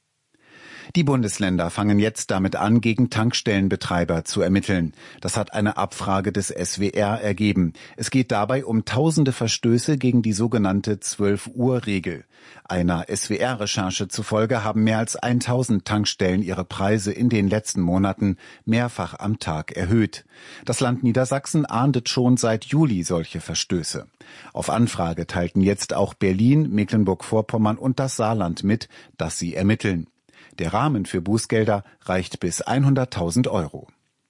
Die Bundesländer fangen jetzt damit an, gegen Tankstellenbetreiber zu ermitteln. Das hat eine Abfrage des S W R ergeben. Es geht dabei um tausende Verstöße gegen die sogenannte zwölf-Uhr-Regel. Einer S W R-Recherche zufolge haben mehr als tausend Tankstellen ihre Preise in den letzten Monaten mehrfach am Tag erhöht. Das Land Niedersachsen ahndet schon seit Juli solche Verstöße. Auf Anfrage teilten jetzt auch Berlin, Mecklenburg-Vorpommern und das Saarland mit, dass sie ermitteln. Der Rahmen für Bußgelder reicht bis hunderttausend Euro.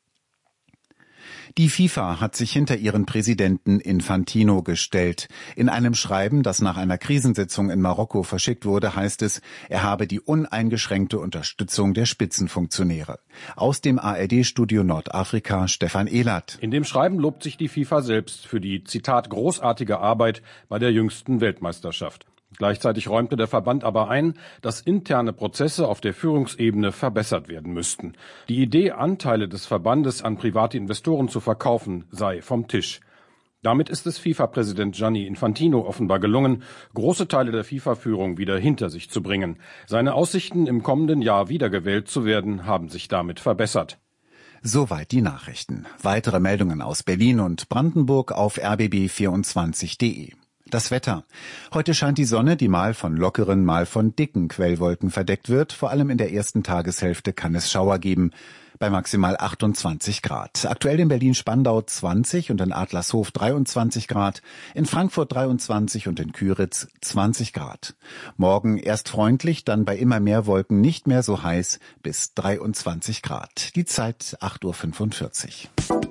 Die FIFA hat sich hinter ihren Präsidenten Infantino gestellt. In einem Schreiben, das nach einer Krisensitzung in Marokko verschickt wurde, heißt es, er habe die uneingeschränkte Unterstützung der Spitzenfunktionäre. Aus dem A R D-Studio Nordafrika Stefan Ehlert. In dem Schreiben lobt sich die FIFA selbst für die, Zitat, großartige Arbeit bei der jüngsten Weltmeisterschaft. Gleichzeitig räumte der Verband aber ein, dass interne Prozesse auf der Führungsebene verbessert werden müssten. Die Idee, Anteile des Verbandes an private Investoren zu verkaufen, sei vom Tisch. Damit ist es FIFA-Präsident Gianni Infantino offenbar gelungen, große Teile der FIFA-Führung wieder hinter sich zu bringen. Seine Aussichten, im kommenden Jahr wiedergewählt zu werden, haben sich damit verbessert. Soweit die Nachrichten. Weitere Meldungen aus Berlin und Brandenburg auf r b b vierundzwanzig punkt de. Das Wetter. Heute scheint die Sonne, die mal von lockeren, mal von dicken Quellwolken verdeckt wird. Vor allem in der ersten Tageshälfte kann es Schauer geben, bei maximal achtundzwanzig Grad. Aktuell in Berlin-Spandau zwanzig und in Adlershof dreiundzwanzig Grad, in Frankfurt dreiundzwanzig und in Küritz zwanzig Grad. Morgen erst freundlich, dann bei immer mehr Wolken nicht mehr so heiß, bis dreiundzwanzig Grad. Die Zeit acht Uhr fünfundvierzig.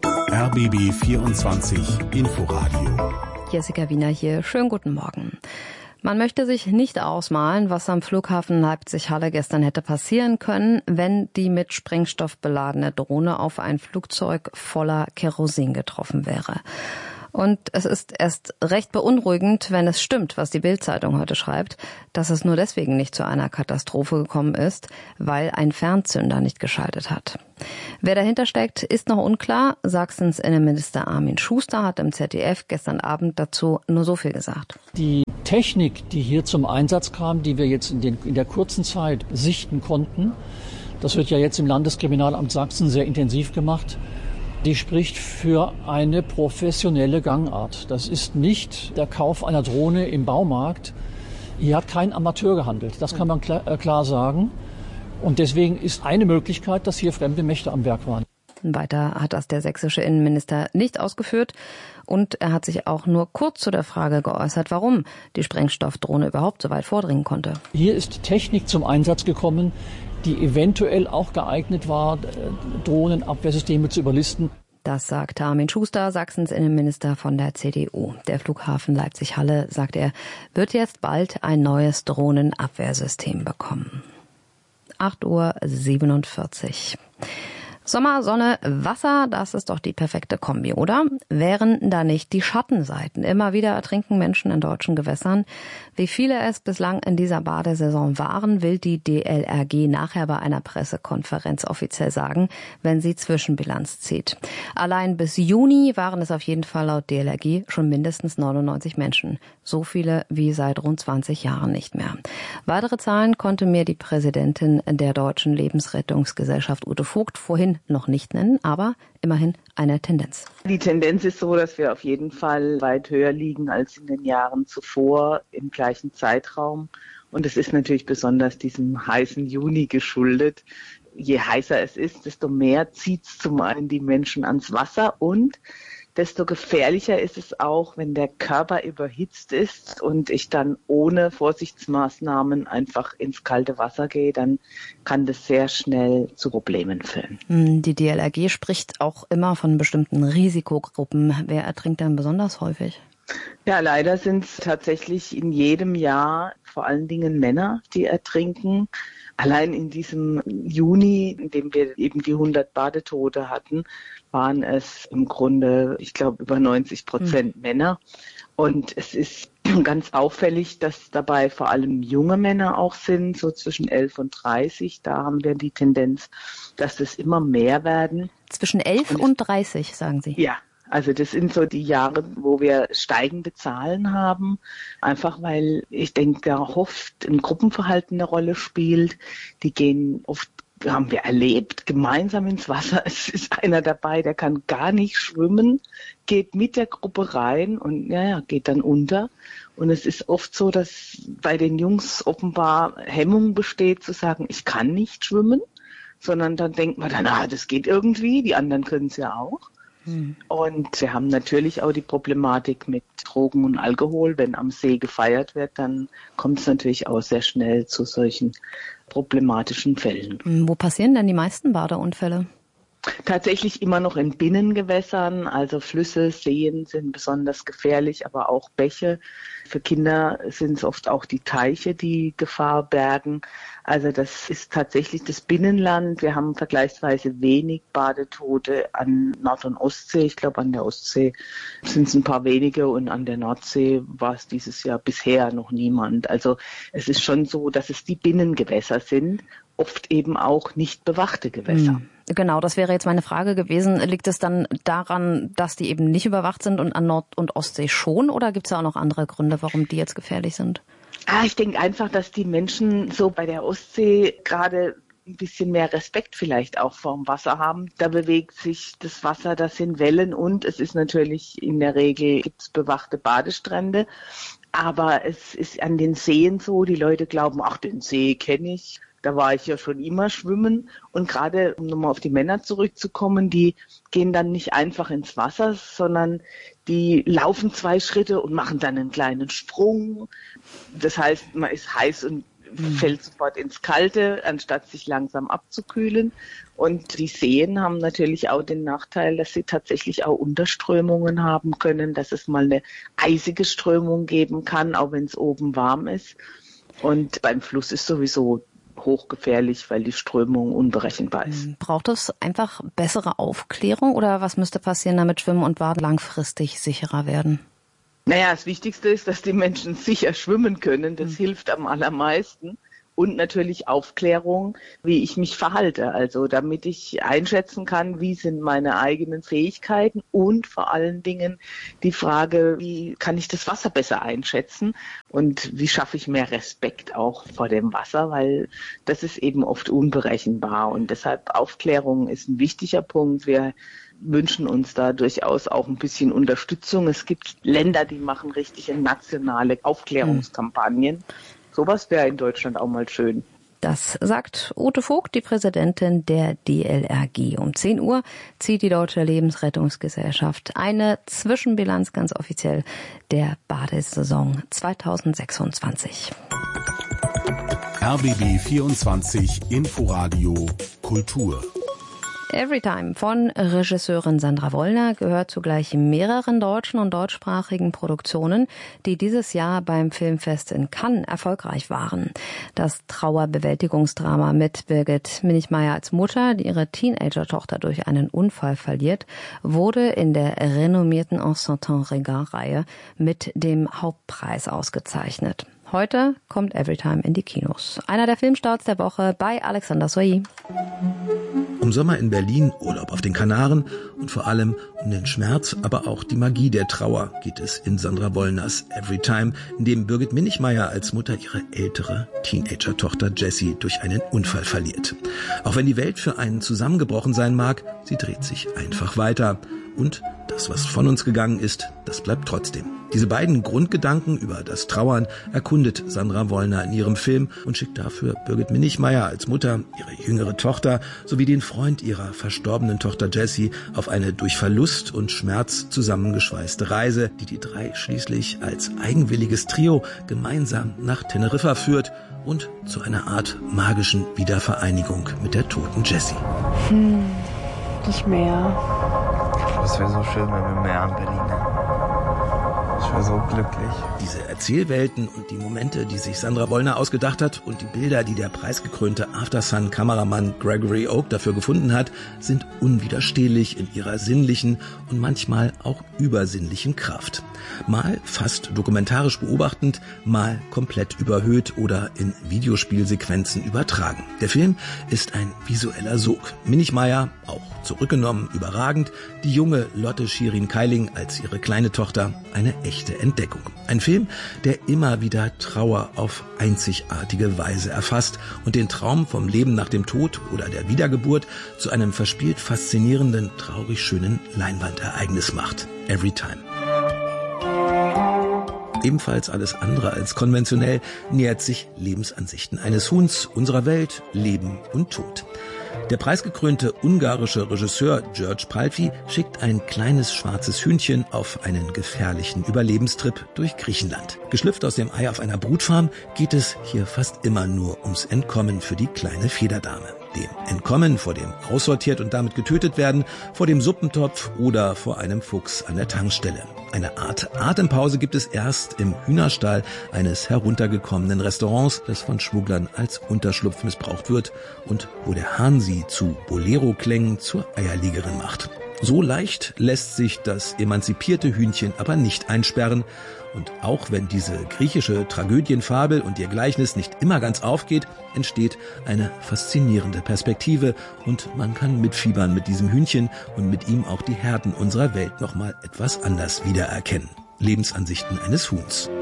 R B B vierundzwanzig Inforadio. Jessica Wiener hier. Schönen guten Morgen. Man möchte sich nicht ausmalen, was am Flughafen Leipzig-Halle gestern hätte passieren können, wenn die mit Sprengstoff beladene Drohne auf ein Flugzeug voller Kerosin getroffen wäre. Und es ist erst recht beunruhigend, wenn es stimmt, was die Bild-Zeitung heute schreibt, dass es nur deswegen nicht zu einer Katastrophe gekommen ist, weil ein Fernzünder nicht geschaltet hat. Wer dahinter steckt, ist noch unklar. Sachsens Innenminister Armin Schuster hat im Z D F gestern Abend dazu nur so viel gesagt. Die Technik, die hier zum Einsatz kam, die wir jetzt in, den, in der kurzen Zeit sichten konnten, das wird ja jetzt im Landeskriminalamt Sachsen sehr intensiv gemacht, die spricht für eine professionelle Gangart. Das ist nicht der Kauf einer Drohne im Baumarkt. Hier hat kein Amateur gehandelt, das kann man klar, äh, klar sagen. Und deswegen ist eine Möglichkeit, dass hier fremde Mächte am Werk waren. Weiter hat das der sächsische Innenminister nicht ausgeführt. Und er hat sich auch nur kurz zu der Frage geäußert, warum die Sprengstoffdrohne überhaupt so weit vordringen konnte. Hier ist Technik zum Einsatz gekommen, die eventuell auch geeignet war, Drohnenabwehrsysteme zu überlisten. Das sagt Armin Schuster, Sachsens Innenminister von der C D U. Der Flughafen Leipzig-Halle, sagt er, wird jetzt bald ein neues Drohnenabwehrsystem bekommen. acht Uhr siebenundvierzig. Sommer, Sonne, Wasser, das ist doch die perfekte Kombi, oder? Wären da nicht die Schattenseiten? Immer wieder ertrinken Menschen in deutschen Gewässern. Wie viele es bislang in dieser Badesaison waren, will die D L R G nachher bei einer Pressekonferenz offiziell sagen, wenn sie Zwischenbilanz zieht. Allein bis Juni waren es auf jeden Fall laut D L R G schon mindestens neunundneunzig Menschen. So viele wie seit rund zwanzig Jahren nicht mehr. Weitere Zahlen konnte mir die Präsidentin der Deutschen Lebensrettungsgesellschaft Ute Vogt vorhin noch nicht nennen, aber immerhin eine Tendenz. Die Tendenz ist so, dass wir auf jeden Fall weit höher liegen als in den Jahren zuvor im gleichen Zeitraum. Und es ist natürlich besonders diesem heißen Juni geschuldet. Je heißer es ist, desto mehr zieht es zum einen die Menschen ans Wasser und desto gefährlicher ist es auch, wenn der Körper überhitzt ist und ich dann ohne Vorsichtsmaßnahmen einfach ins kalte Wasser gehe, dann kann das sehr schnell zu Problemen führen. Die D L R G spricht auch immer von bestimmten Risikogruppen. Wer ertrinkt denn besonders häufig? Ja, leider sind es tatsächlich in jedem Jahr vor allen Dingen Männer, die ertrinken. Allein in diesem Juni, in dem wir eben die hundert Badetote hatten, waren es im Grunde, ich glaube, über neunzig Prozent mhm. Männer. Und es ist ganz auffällig, dass dabei vor allem junge Männer auch sind, so zwischen elf und dreißig. Da haben wir die Tendenz, dass es immer mehr werden. Zwischen elf und dreißig, sagen Sie? Ja. Also das sind so die Jahre, wo wir steigende Zahlen haben, einfach weil ich denke, da oft ein Gruppenverhalten eine Rolle spielt. Die gehen oft, haben wir erlebt, gemeinsam ins Wasser. Es ist einer dabei, der kann gar nicht schwimmen, geht mit der Gruppe rein und ja, ja, geht dann unter. Und es ist oft so, dass bei den Jungs offenbar Hemmung besteht zu sagen, ich kann nicht schwimmen, sondern dann denkt man dann, ah, das geht irgendwie, die anderen können es ja auch. Und wir haben natürlich auch die Problematik mit Drogen und Alkohol. Wenn am See gefeiert wird, dann kommt es natürlich auch sehr schnell zu solchen problematischen Fällen. Wo passieren denn die meisten Badeunfälle? Tatsächlich immer noch in Binnengewässern, also Flüsse, Seen sind besonders gefährlich, aber auch Bäche. Für Kinder sind es oft auch die Teiche, die Gefahr bergen. Also das ist tatsächlich das Binnenland. Wir haben vergleichsweise wenig Badetote an Nord- und Ostsee. Ich glaube, an der Ostsee sind es ein paar wenige und an der Nordsee war es dieses Jahr bisher noch niemand. Also es ist schon so, dass es die Binnengewässer sind, oft eben auch nicht bewachte Gewässer. Hm. Genau, das wäre jetzt meine Frage gewesen. Liegt es dann daran, dass die eben nicht überwacht sind und an Nord- und Ostsee schon? Oder gibt es da auch noch andere Gründe, warum die jetzt gefährlich sind? Ah, ich denke einfach, dass die Menschen so bei der Ostsee gerade ein bisschen mehr Respekt vielleicht auch vorm Wasser haben. Da bewegt sich das Wasser, das sind Wellen und es ist natürlich in der Regel gibt's bewachte Badestrände. Aber es ist an den Seen so, die Leute glauben, ach, den See kenne ich. Da war ich ja schon immer schwimmen. Und gerade, um nochmal auf die Männer zurückzukommen, die gehen dann nicht einfach ins Wasser, sondern die laufen zwei Schritte und machen dann einen kleinen Sprung. Das heißt, man ist heiß und fällt sofort ins Kalte, anstatt sich langsam abzukühlen. Und die Seen haben natürlich auch den Nachteil, dass sie tatsächlich auch Unterströmungen haben können, dass es mal eine eisige Strömung geben kann, auch wenn es oben warm ist. Und beim Fluss ist sowieso hochgefährlich, weil die Strömung unberechenbar ist. Braucht es einfach bessere Aufklärung oder was müsste passieren, damit Schwimmen und Baden langfristig sicherer werden? Naja, das Wichtigste ist, dass die Menschen sicher schwimmen können. Das mhm. hilft am allermeisten. Und natürlich Aufklärung, wie ich mich verhalte. Also damit ich einschätzen kann, wie sind meine eigenen Fähigkeiten und vor allen Dingen die Frage, wie kann ich das Wasser besser einschätzen und wie schaffe ich mehr Respekt auch vor dem Wasser, weil das ist eben oft unberechenbar. Und deshalb Aufklärung ist ein wichtiger Punkt. Wir wünschen uns da durchaus auch ein bisschen Unterstützung. Es gibt Länder, die machen richtige nationale Aufklärungskampagnen. Mhm. Sowas wäre in Deutschland auch mal schön. Das sagt Ute Vogt, die Präsidentin der D L R G. Um zehn Uhr zieht die Deutsche Lebensrettungsgesellschaft eine Zwischenbilanz ganz offiziell der Badesaison zweitausendsechsundzwanzig. R B B vierundzwanzig Inforadio Kultur. Everytime von Regisseurin Sandra Wollner gehört zugleich mehreren deutschen und deutschsprachigen Produktionen, die dieses Jahr beim Filmfest in Cannes erfolgreich waren. Das Trauerbewältigungsdrama mit Birgit Minichmayr als Mutter, die ihre Teenager-Tochter durch einen Unfall verliert, wurde in der renommierten En Sortant Regard-Reihe mit dem Hauptpreis ausgezeichnet. Heute kommt Everytime in die Kinos. Einer der Filmstarts der Woche bei Alexander Soilly. Um Sommer in Berlin, Urlaub auf den Kanaren und vor allem um den Schmerz, aber auch die Magie der Trauer geht es in Sandra Wollners Everytime, in dem Birgit Minichmayr als Mutter ihre ältere Teenager-Tochter Jessie durch einen Unfall verliert. Auch wenn die Welt für einen zusammengebrochen sein mag, sie dreht sich einfach weiter. Und das, was von uns gegangen ist, das bleibt trotzdem. Diese beiden Grundgedanken über das Trauern erkundet Sandra Wollner in ihrem Film und schickt dafür Birgit Minichmayr als Mutter, ihre jüngere Tochter sowie den Freund ihrer verstorbenen Tochter Jessie auf eine durch Verlust und Schmerz zusammengeschweißte Reise, die die drei schließlich als eigenwilliges Trio gemeinsam nach Teneriffa führt und zu einer Art magischen Wiedervereinigung mit der toten Jessie. Hm, das Meer. Es wäre so schön, wenn wir mehr in Berlin hätten. Ich war so glücklich. Diese Erzählwelten und die Momente, die sich Sandra Wollner ausgedacht hat und die Bilder, die der preisgekrönte Aftersun-Kameramann Gregory Oak dafür gefunden hat, sind unwiderstehlich in ihrer sinnlichen und manchmal auch übersinnlichen Kraft. Mal fast dokumentarisch beobachtend, mal komplett überhöht oder in Videospielsequenzen übertragen. Der Film ist ein visueller Sog. Minichmayr, auch zurückgenommen, überragend, die junge Lotte Shirin-Keiling als ihre kleine Tochter, eine echte Entdeckung. Ein Film, der immer wieder Trauer auf einzigartige Weise erfasst und den Traum vom Leben nach dem Tod oder der Wiedergeburt zu einem verspielt faszinierenden, traurig schönen Leinwandereignis macht. Everytime. Ebenfalls alles andere als konventionell nähert sich Lebensansichten eines Huhns, unserer Welt, Leben und Tod. Der preisgekrönte ungarische Regisseur György Palfi schickt ein kleines schwarzes Hühnchen auf einen gefährlichen Überlebenstrip durch Griechenland. Geschlüpft aus dem Ei auf einer Brutfarm geht es hier fast immer nur ums Entkommen für die kleine Federdame. dem Entkommen, vor dem aussortiert und damit getötet werden, vor dem Suppentopf oder vor einem Fuchs an der Tankstelle. Eine Art Atempause gibt es erst im Hühnerstall eines heruntergekommenen Restaurants, das von Schmugglern als Unterschlupf missbraucht wird und wo der Hahn sie zu Bolero-Klängen zur Eierlegerin macht. So leicht lässt sich das emanzipierte Hühnchen aber nicht einsperren. Und auch wenn diese griechische Tragödienfabel und ihr Gleichnis nicht immer ganz aufgeht, entsteht eine faszinierende Perspektive und man kann mitfiebern mit diesem Hühnchen und mit ihm auch die Herden unserer Welt nochmal etwas anders wiedererkennen. Lebensansichten eines Huhns.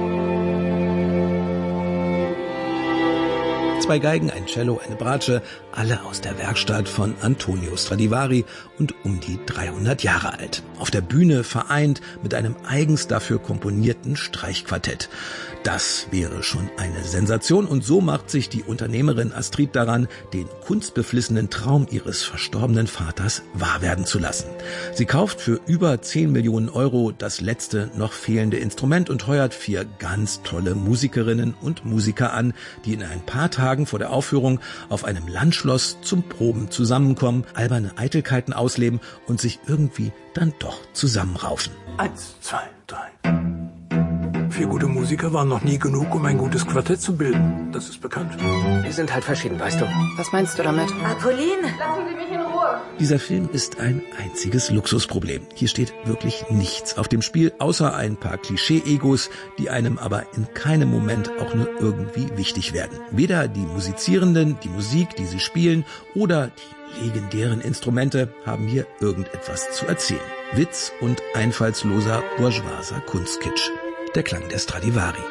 Zwei Geigen, ein Cello, eine Bratsche, alle aus der Werkstatt von Antonio Stradivari und um die dreihundert Jahre alt. Auf der Bühne vereint mit einem eigens dafür komponierten Streichquartett. Das wäre schon eine Sensation und so macht sich die Unternehmerin Astrid daran, den kunstbeflissenen Traum ihres verstorbenen Vaters wahr werden zu lassen. Sie kauft für über zehn Millionen Euro das letzte noch fehlende Instrument und heuert vier ganz tolle Musikerinnen und Musiker an, die in ein paar Tagen vor der Aufführung auf einem Landschloss zum Proben zusammenkommen, alberne Eitelkeiten ausleben und sich irgendwie dann doch zusammenraufen. Eins, zwei, drei. Vier gute Musiker waren noch nie genug, um ein gutes Quartett zu bilden. Das ist bekannt. Wir sind halt verschieden, weißt du. Was meinst du damit? Apolline, lassen Sie mich in Ruhe. Dieser Film ist ein einziges Luxusproblem. Hier steht wirklich nichts auf dem Spiel, außer ein paar Klischee-Egos, die einem aber in keinem Moment auch nur irgendwie wichtig werden. Weder die Musizierenden, die Musik, die sie spielen, oder die legendären Instrumente haben hier irgendetwas zu erzählen. Witz und einfallsloser bourgeoiser Kunstkitsch. Der Klang der Stradivari.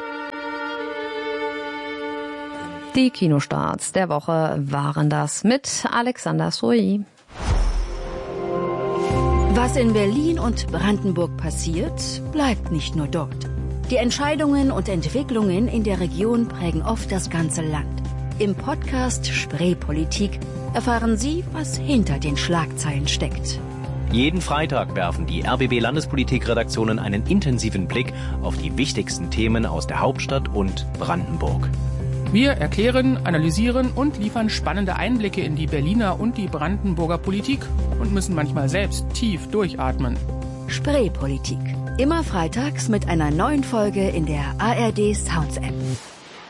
Die Kinostarts der Woche waren das mit Alexander Soy. Was in Berlin und Brandenburg passiert, bleibt nicht nur dort. Die Entscheidungen und Entwicklungen in der Region prägen oft das ganze Land. Im Podcast Spreepolitik erfahren Sie, was hinter den Schlagzeilen steckt. Jeden Freitag werfen die R B B-Landespolitik-Redaktionen einen intensiven Blick auf die wichtigsten Themen aus der Hauptstadt und Brandenburg. Wir erklären, analysieren und liefern spannende Einblicke in die Berliner und die Brandenburger Politik und müssen manchmal selbst tief durchatmen. Spreepolitik. Immer freitags mit einer neuen Folge in der A R D Sounds App.